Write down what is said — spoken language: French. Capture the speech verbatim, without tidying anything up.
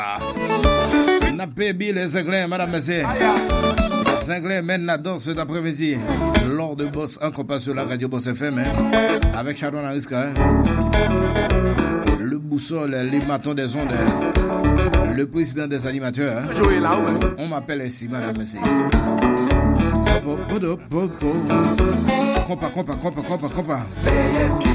N'a pas bien les Anglais, madame, monsieur. Les Anglais mènent la danse cet après-midi. Lors de Boss un compas sur la radio Boss F M, hein, avec Sharon Ariska. Hein. Le boussole, les matons des ondes. Hein. Le président des animateurs. Hein. On m'appelle ainsi, madame, monsieur. Compa, compa, compa, compa, compa, compa.